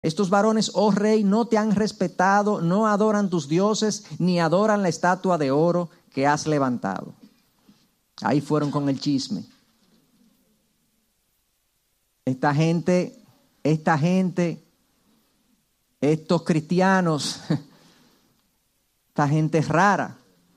Estos varones, oh rey, no te han respetado, no adoran tus dioses, ni adoran la estatua de oro que has levantado. Ahí fueron con el chisme. Esta gente, estos cristianos, esta gente es rara,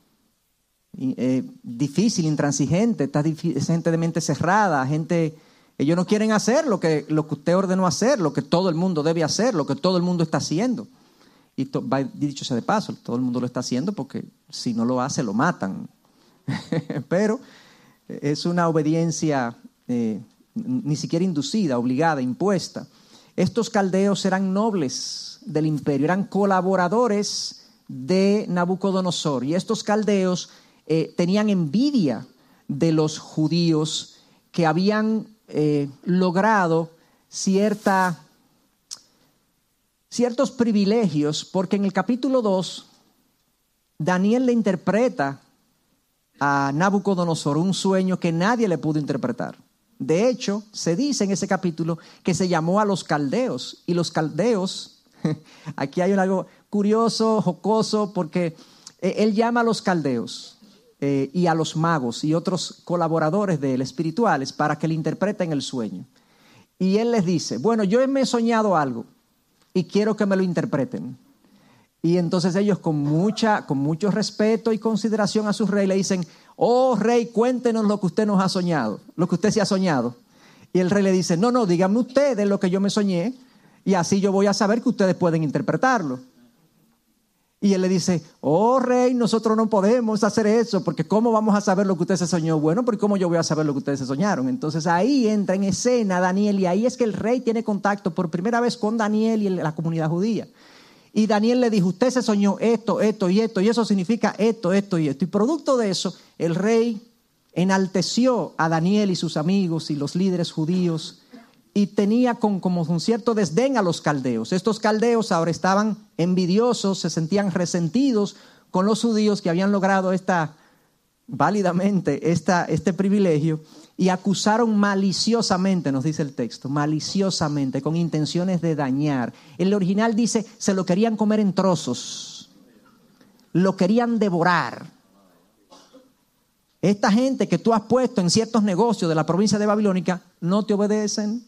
difícil, intransigente, es gente de mente cerrada, ellos no quieren hacer lo que usted ordenó hacer, lo que todo el mundo debe hacer, lo que todo el mundo está haciendo. Y dicho sea de paso, todo el mundo lo está haciendo porque si no lo hace, lo matan. Pero es una obediencia ni siquiera inducida, obligada, impuesta. Estos caldeos eran nobles del imperio, eran colaboradores de Nabucodonosor. Y estos caldeos tenían envidia de los judíos que habían logrado ciertos privilegios, porque en el capítulo 2 Daniel le interpreta a Nabucodonosor un sueño que nadie le pudo interpretar. De hecho, se dice en ese capítulo que se llamó a los caldeos, y los caldeos, aquí hay algo curioso, jocoso, porque él llama a los caldeos y a los magos y otros colaboradores de él, espirituales, para que le interpreten el sueño. Y él les dice, bueno, yo me he soñado algo y quiero que me lo interpreten. Y entonces ellos con mucho respeto y consideración a su rey le dicen, oh rey, cuéntenos lo que usted nos ha soñado, lo que usted se ha soñado. Y el rey le dice, no, díganme ustedes lo que yo me soñé y así yo voy a saber que ustedes pueden interpretarlo. Y él le dice, oh rey, nosotros no podemos hacer eso, porque ¿cómo vamos a saber lo que usted se soñó? Bueno, porque ¿cómo yo voy a saber lo que ustedes se soñaron? Entonces ahí entra en escena Daniel, y ahí es que el rey tiene contacto por primera vez con Daniel y la comunidad judía. Y Daniel le dijo, usted se soñó esto y esto, y eso significa esto y esto. Y producto de eso, el rey enalteció a Daniel y sus amigos y los líderes judíos, y tenía como un cierto desdén a los caldeos. Estos caldeos ahora estaban envidiosos, se sentían resentidos con los judíos que habían logrado válidamente este privilegio, y acusaron maliciosamente, nos dice el texto, maliciosamente, con intenciones de dañar. El original dice, se lo querían comer en trozos, lo querían devorar. Esta gente que tú has puesto en ciertos negocios de la provincia de Babilónica no te obedecen.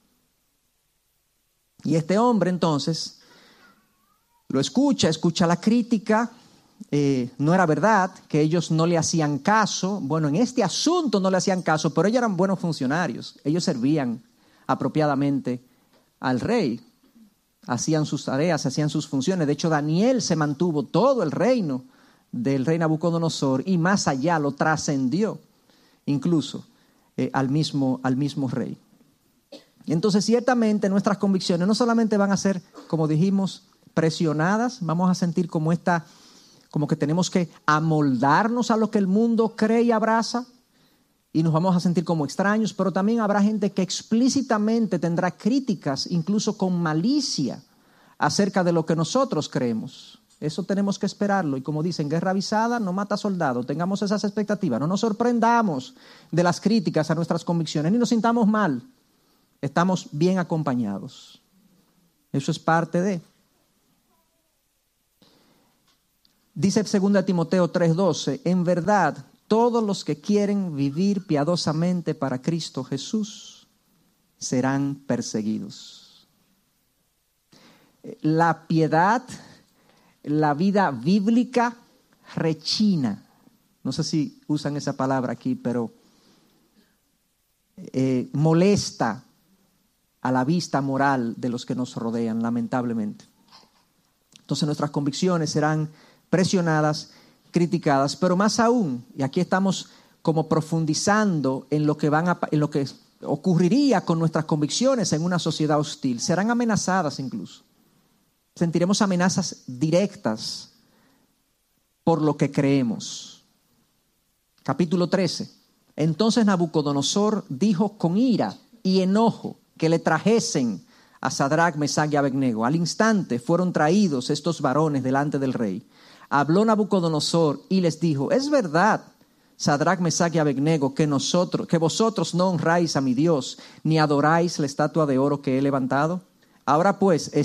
Y este hombre entonces lo escucha la crítica. No era verdad que ellos no le hacían caso. Bueno, en este asunto no le hacían caso, pero ellos eran buenos funcionarios. Ellos servían apropiadamente al rey, hacían sus tareas, hacían sus funciones. De hecho, Daniel se mantuvo todo el reino del rey Nabucodonosor, y más allá lo trascendió incluso al mismo rey. Y entonces ciertamente nuestras convicciones no solamente van a ser, como dijimos, presionadas, vamos a sentir como que tenemos que amoldarnos a lo que el mundo cree y abraza, y nos vamos a sentir como extraños, pero también habrá gente que explícitamente tendrá críticas, incluso con malicia, acerca de lo que nosotros creemos. Eso tenemos que esperarlo, y como dicen, guerra avisada no mata soldado. Tengamos esas expectativas, no nos sorprendamos de las críticas a nuestras convicciones, ni nos sintamos mal. Estamos bien acompañados. Eso es parte de. Dice 2 Timoteo 3:12, en verdad, todos los que quieren vivir piadosamente para Cristo Jesús serán perseguidos. La piedad, la vida bíblica rechina. No sé si usan esa palabra aquí, pero molesta a la vista moral de los que nos rodean, lamentablemente. Entonces nuestras convicciones serán presionadas, criticadas, pero más aún, y aquí estamos como profundizando en lo que ocurriría con nuestras convicciones en una sociedad hostil, serán amenazadas incluso. Sentiremos amenazas directas por lo que creemos. Capítulo 13. Entonces Nabucodonosor dijo con ira y enojo que le trajesen a Sadrach, Mesach y Abednego. Al instante fueron traídos estos varones delante del rey. Habló Nabucodonosor y les dijo, es verdad, Sadrach, Mesach y Abednego, que vosotros no honráis a mi Dios, ni adoráis la estatua de oro que he levantado. Ahora pues,